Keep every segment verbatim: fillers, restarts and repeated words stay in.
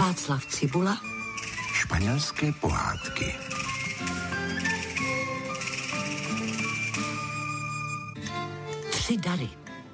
Václav Cibula. Španělské pohádky. Tři dary.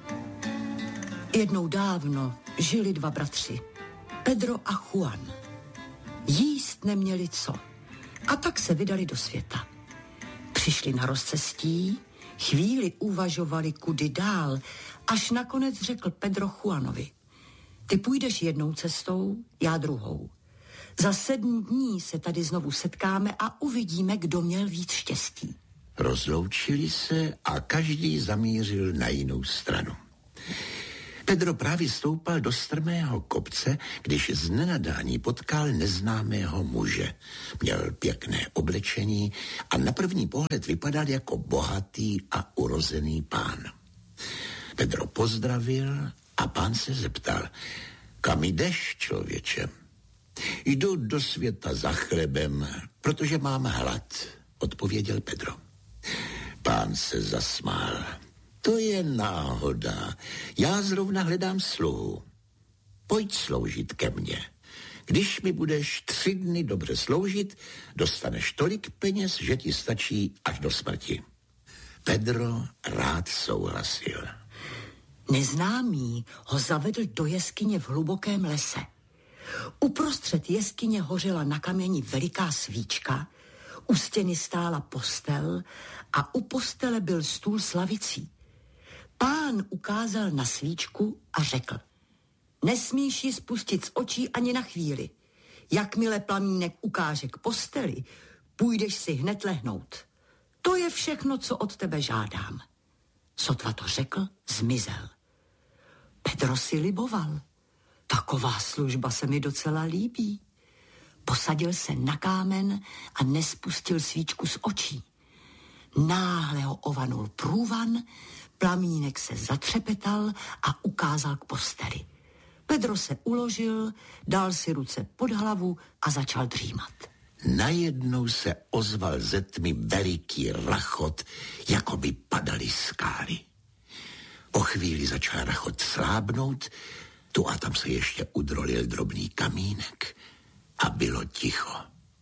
Jednou dávno žili dva bratři, Pedro a Juan. Jíst neměli co a tak se vydali do světa. Přišli na rozcestí, chvíli uvažovali, kudy dál, až nakonec řekl Pedro Juanovi: ty půjdeš jednou cestou, já druhou. Za sedm dní se tady znovu setkáme a uvidíme, kdo měl víc štěstí. Rozloučili se a každý zamířil na jinou stranu. Pedro právě stoupal do strmého kopce, když z nenadání potkal neznámého muže. Měl pěkné oblečení a na první pohled vypadal jako bohatý a urozený pán. Pedro pozdravil a pán se zeptal: kam jdeš, člověče? Jdu do světa za chlebem, protože mám hlad, odpověděl Pedro. Pán se zasmál. To je náhoda. Já zrovna hledám sluhu. Pojď sloužit ke mně. Když mi budeš tři dny dobře sloužit, dostaneš tolik peněz, že ti stačí až do smrti. Pedro rád souhlasil. Neznámý ho zavedl do jeskyně v hlubokém lese. Uprostřed jeskyně hořela na kameni veliká svíčka, u stěny stála postel a u postele byl stůl s lavicí. Pán ukázal na svíčku a řekl: nesmíš ji spustit z očí ani na chvíli. Jakmile plamínek ukáže k posteli, půjdeš si hned lehnout. To je všechno, co od tebe žádám. Sotva to řekl, zmizel. Pedro si liboval. Taková služba se mi docela líbí. Posadil se na kámen a nespustil svíčku z očí. Náhle ho ovanul průvan, plamínek se zatřepetal a ukázal k posteli. Pedro se uložil, dal si ruce pod hlavu a začal dřímat. Najednou se ozval ze tmy veliký rachot, jako by padaly skály. Po chvíli začal rachot slábnout, tu a tam se ještě udrolil drobný kamínek a bylo ticho.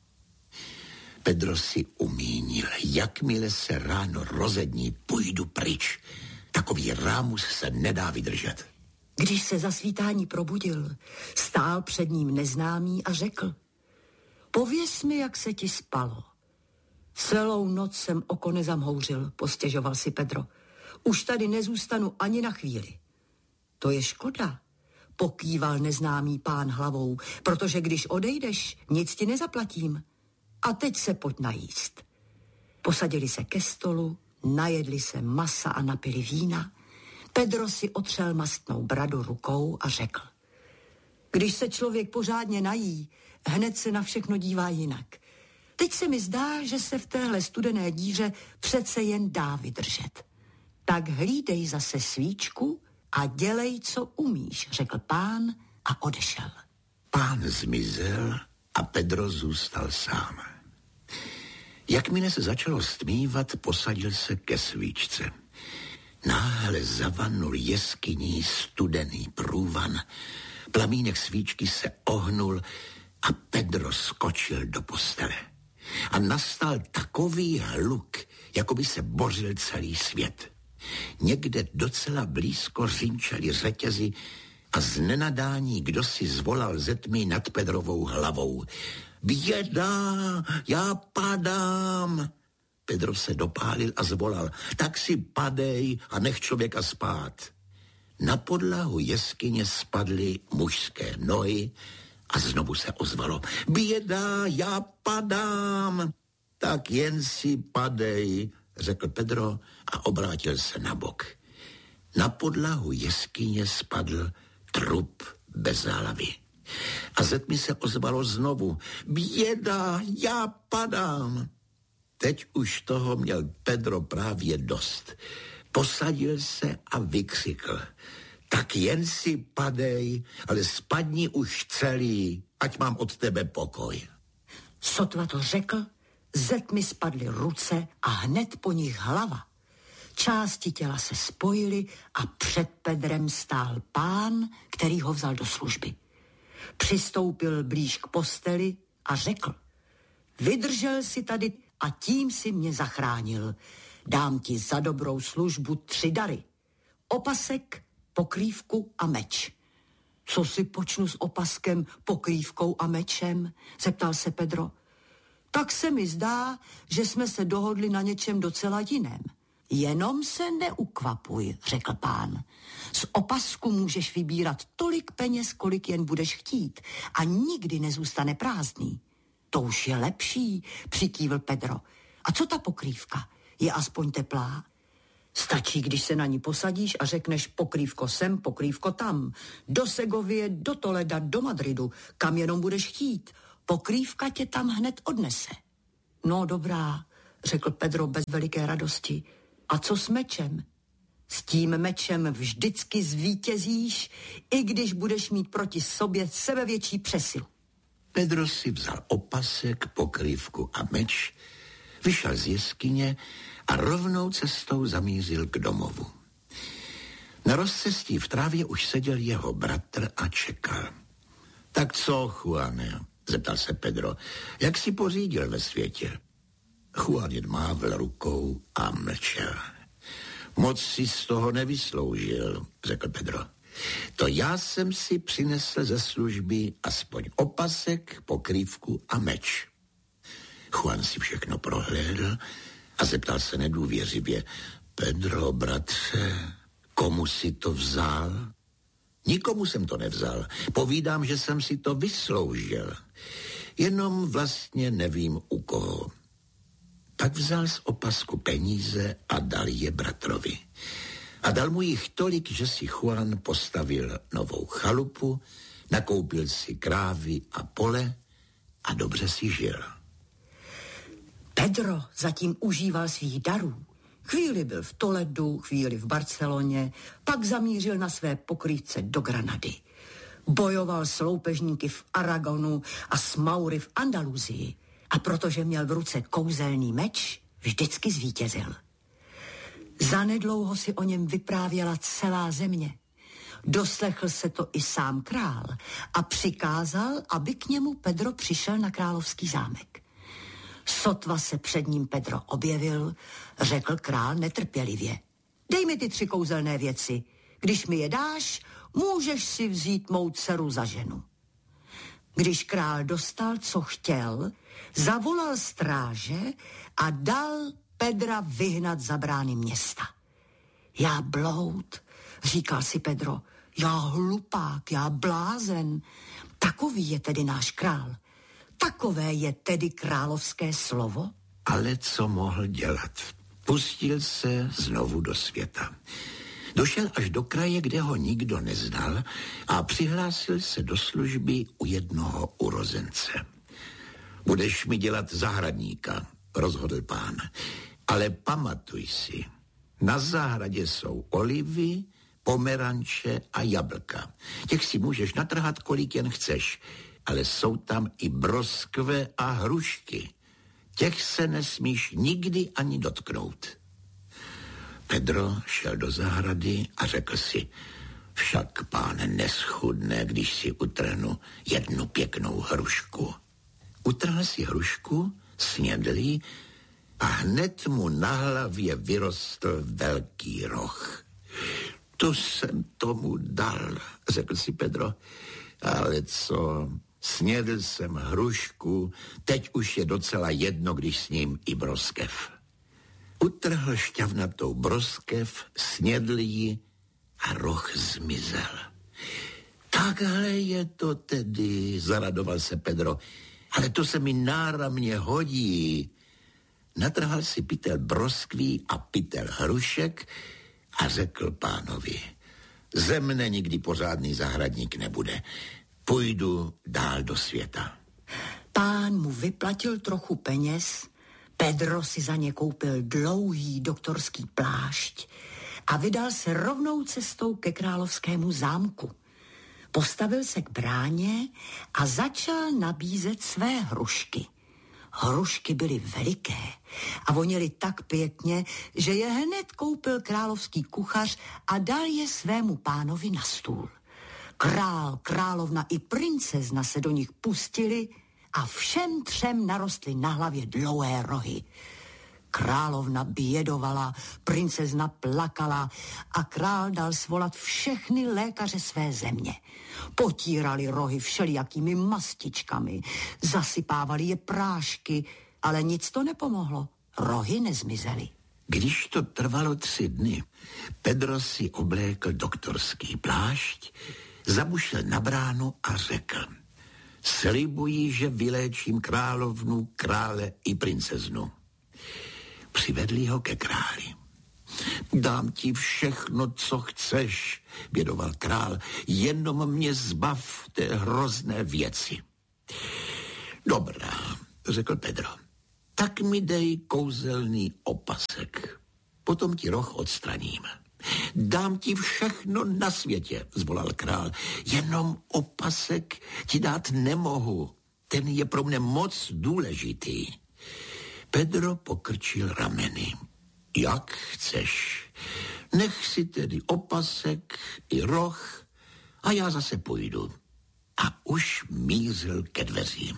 Pedro si umínil, jakmile se ráno rozední, půjdu pryč. Takový rámus se nedá vydržet. Když se za svítání probudil, stál před ním neznámý a řekl: pověz mi, jak se ti spalo. Celou noc jsem oko nezamhouřil, postěžoval si Pedro. Už tady nezůstanu ani na chvíli. To je škoda, pokýval neznámý pán hlavou, protože když odejdeš, nic ti nezaplatím. A teď se pojď najíst. Posadili se ke stolu, najedli se masa a napili vína. Pedro si otřel mastnou bradu rukou a řekl: když se člověk pořádně nají, hned se na všechno dívá jinak. Teď se mi zdá, že se v téhle studené díře přece jen dá vydržet. Tak hlídej zase svíčku a dělej, co umíš, řekl pán a odešel. Pán zmizel a Pedro zůstal sám. Jakmile se začalo stmívat, posadil se ke svíčce. Náhle zavanul jeskyní studený průvan, plamínek svíčky se ohnul a Pedro skočil do postele. A nastal takový hluk, jako by se bořil celý svět. Někde docela blízko řinčely řetězy a z nenadání kdo si zvolal ze tmy nad Pedrovou hlavou: běda, já padám. Pedro se dopálil a zvolal: tak si padej a nech člověka spát. Na podlahu jeskyně spadly mužské nohy a znovu se ozvalo: běda, já padám. Tak jen si padej, řekl Pedro a obrátil se na bok. Na podlahu jeskyně spadl trup bez hlavy. A ze tmy se ozvalo znovu: běda, já padám. Teď už toho měl Pedro právě dost. Posadil se a vykřikl: tak jen si padej, ale spadni už celý, ať mám od tebe pokoj. Sotva to řekl, ze tmy spadly ruce a hned po nich hlava. Části těla se spojily a před Pedrem stál pán, který ho vzal do služby. Přistoupil blíž k posteli a řekl: vydržel si tady a tím si mě zachránil. Dám ti za dobrou službu tři dary. Opasek, pokrývku a meč. Co si počnu s opaskem, pokrývkou a mečem? Zeptal se Pedro. Tak se mi zdá, že jsme se dohodli na něčem docela jiném. Jenom se neukvapuj, řekl pán. Z opasku můžeš vybírat tolik peněz, kolik jen budeš chtít a nikdy nezůstane prázdný. To už je lepší, přikývl Pedro. A co ta pokrývka? Je aspoň teplá? Stačí, když se na ní posadíš a řekneš pokrývko sem, pokrývko tam. Do Segovie, do Toleda, do Madridu, kam jenom budeš chtít. Pokrývka tě tam hned odnese. No dobrá, řekl Pedro bez veliké radosti. A co s mečem? S tím mečem vždycky zvítězíš, i když budeš mít proti sobě sebevětší přesilu. Pedro si vzal opasek, pokrývku a meč, vyšel z jeskyně a rovnou cestou zamířil k domovu. Na rozcestí v trávě už seděl jeho bratr a čekal. Tak co, Juane, zeptal se Pedro, jak si pořídil ve světě? Juan jen mávl rukou a mlčel. Moc si z toho nevysloužil, řekl Pedro. To já jsem si přinesl ze služby aspoň opasek, pokrývku a meč. Juan si všechno prohlédl a zeptal se nedůvěřivě. Pedro, bratře, komu si to vzal? Nikomu jsem to nevzal. Povídám, že jsem si to vysloužil. Jenom vlastně nevím u koho. Pak vzal z opasku peníze a dal je bratrovi. A dal mu jich tolik, že si Juan postavil novou chalupu, nakoupil si krávy a pole a dobře si žil. Pedro zatím užíval svých darů. Chvíli byl v Toledu, chvíli v Barceloně, pak zamířil na své pokrývce do Granady. Bojoval s loupežníky v Aragonu a s Maury v Andaluzii. A protože měl v ruce kouzelný meč, vždycky zvítězil. Zanedlouho si o něm vyprávěla celá země. Doslechl se to i sám král a přikázal, aby k němu Pedro přišel na královský zámek. Sotva se před ním Pedro objevil, řekl král netrpělivě. Dej mi ty tři kouzelné věci. Když mi je dáš, můžeš si vzít mou dceru za ženu. Když král dostal, co chtěl, zavolal stráže a dal Pedra vyhnat za brány města. Já bloud, říkal si Pedro, já hlupák, já blázen. Takový je tedy náš král. Takové je tedy královské slovo? Ale co mohl dělat? Pustil se znovu do světa. Došel až do kraje, kde ho nikdo neznal a přihlásil se do služby u jednoho urozence. Budeš mi dělat zahradníka, rozhodl pán. Ale pamatuj si, na zahradě jsou olivy, pomeranče a jablka. Těch si můžeš natrhat, kolik jen chceš, ale jsou tam i broskve a hrušky. Těch se nesmíš nikdy ani dotknout. Pedro šel do zahrady a řekl si, však, páne, neschudne, když si utrhnu jednu pěknou hrušku. Utrhl si hrušku, snědl ji a hned mu na hlavě vyrostl velký roh. To jsem tomu dal, řekl si Pedro, ale co, snědl jsem hrušku, teď už je docela jedno, když s ním i broskev. Utrhl šťavnatou broskev, snědl ji a roh zmizel. Takhle je to tedy, zaradoval se Pedro, ale to se mi náramně hodí. Natrhal si pytel broskví a pytel hrušek a řekl pánovi, ze mne nikdy pořádný zahradník nebude. Půjdu dál do světa. Pán mu vyplatil trochu peněz, Pedro si za ně koupil dlouhý doktorský plášť a vydal se rovnou cestou ke královskému zámku. Postavil se k bráně a začal nabízet své hrušky. Hrušky byly veliké a voněly tak pěkně, že je hned koupil královský kuchař a dal je svému pánovi na stůl. Král, královna i princezna se do nich pustili a všem třem narostly na hlavě dlouhé rohy. Královna bědovala, princezna plakala a král dal svolat všechny lékaře své země. Potírali rohy všelijakými mastičkami, zasypávali je prášky, ale nic to nepomohlo. Rohy nezmizely. Když to trvalo tři dny, Pedro si oblékl doktorský plášť, zabušil na bránu a řekl: slibuji, že vyléčím královnu, krále i princeznu. Přivedli ho ke králi. Dám ti všechno, co chceš, bědoval král, jenom mě zbav té hrozné věci. Dobrá, řekl Pedro, tak mi dej kouzelný opasek, potom ti roh odstraním. Dám ti všechno na světě, zvolal král, jenom opasek ti dát nemohu, ten je pro mne moc důležitý. Pedro pokrčil rameny. Jak chceš. Nech si tedy opasek i roh a já zase půjdu. A už mířil ke dveřím.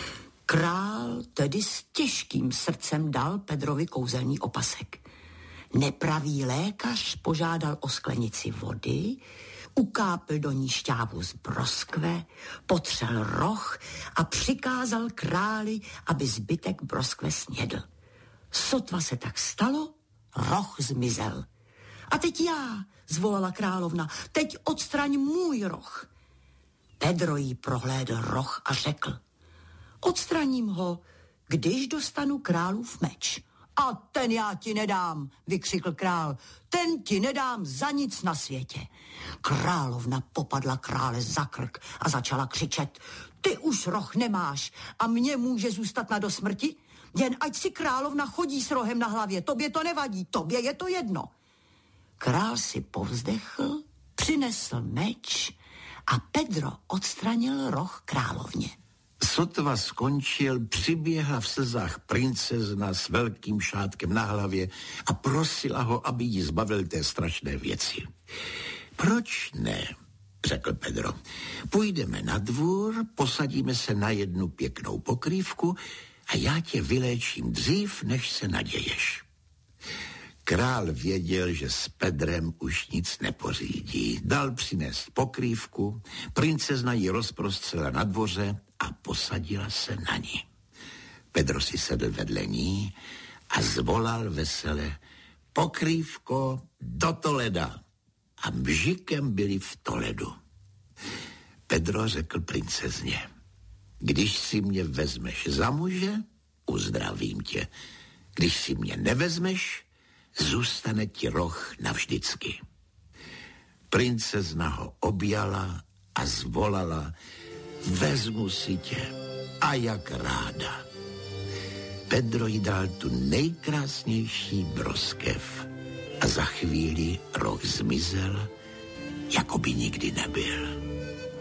Král tedy s těžkým srdcem dal Pedrovi kouzelný opasek. Nepravý lékař požádal o sklenici vody, ukápl do ní šťávu z broskve, potřel roh a přikázal králi, aby zbytek broskve snědl. Sotva se tak stalo, roh zmizel. A teď já, zvolala královna, teď odstraň můj roh. Pedro jí prohlédl roh a řekl: odstraním ho, když dostanu králův meč. A ten já ti nedám, vykřikl král, ten ti nedám za nic na světě. Královna popadla krále za krk a začala křičet: ty už roh nemáš a mně může zůstat na dosmrti? Jen ať si královna chodí s rohem na hlavě, tobě to nevadí, tobě je to jedno. Král si povzdechl, přinesl meč a Pedro odstranil roh královně. Sotva skončil, přiběhla v slzách princezna s velkým šátkem na hlavě a prosila ho, aby jí zbavil té strašné věci. Proč ne, řekl Pedro. Půjdeme na dvůr, posadíme se na jednu pěknou pokrývku a já tě vyléčím dřív, než se naděješ. Král věděl, že s Pedrem už nic nepořídí. Dal přinést pokrývku, princezna ji rozprostřela na dvoře a posadila se na ní. Pedro si sedl vedle ní a zvolal vesele: pokrývko do Toleda. A mžikem byli v Toledu. Pedro řekl princezně: když si mě vezmeš za muže, uzdravím tě. Když si mě nevezmeš, zůstane ti roh navždycky. Princezna ho objala a zvolala: vezmu si tě, a jak ráda. Pedro jí dal tu nejkrásnější broskev a za chvíli roh zmizel, jako by nikdy nebyl.